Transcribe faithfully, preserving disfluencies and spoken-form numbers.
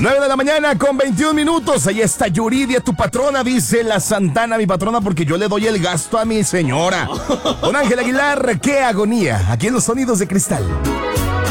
nueve de la mañana con veintiún minutos. Ahí está Yuridia, tu patrona, dice la Santana, mi patrona, porque yo le doy el gasto a mi señora. Don Ángel Aguilar, qué agonía. Aquí en los Sonidos de Cristal.